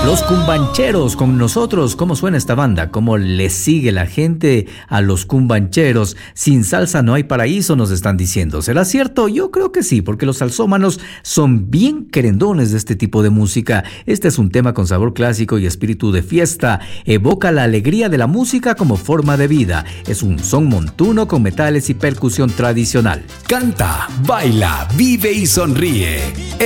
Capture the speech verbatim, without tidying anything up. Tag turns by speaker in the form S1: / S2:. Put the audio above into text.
S1: Los cumbancheros con nosotros. ¿Cómo suena esta banda? ¿Cómo le sigue la gente a los cumbancheros? Sin salsa no hay paraíso, nos están diciendo. ¿Será cierto? Yo creo que sí, porque los salsómanos son bien querendones de este tipo de música. Este es un tema con sabor clásico y espíritu de fiesta. Evoca la alegría de la música como forma de vida. Es un son montuno con metales y percusión tradicional.
S2: Canta, baila, vive y sonríe.